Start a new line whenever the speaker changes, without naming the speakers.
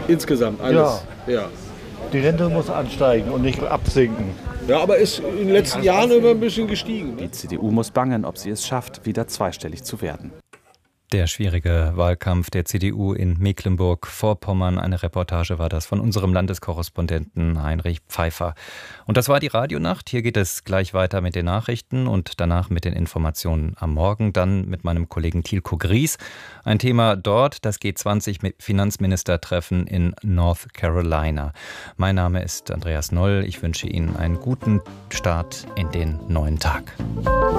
insgesamt alles. Ja.
Die Rente muss ansteigen und nicht absinken.
Ja, aber ist in den letzten Jahren immer ein bisschen gestiegen.
Die CDU muss bangen, ob sie es schafft, wieder zweistellig zu werden.
Der schwierige Wahlkampf der CDU in Mecklenburg-Vorpommern. Eine Reportage war das von unserem Landeskorrespondenten Heinrich Pfeiffer. Und das war die Radionacht. Hier geht es gleich weiter mit den Nachrichten und danach mit den Informationen am Morgen. Dann mit meinem Kollegen Tilko Gries. Ein Thema dort, das G20-Finanzministertreffen in North Carolina. Mein Name ist Andreas Noll. Ich wünsche Ihnen einen guten Start in den neuen Tag.